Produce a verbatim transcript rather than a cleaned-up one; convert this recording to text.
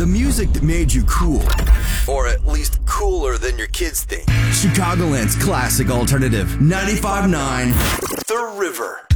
The music that made you cool. Or at least cooler than your kids think. Chicagoland's classic alternative. ninety-five point nine The River.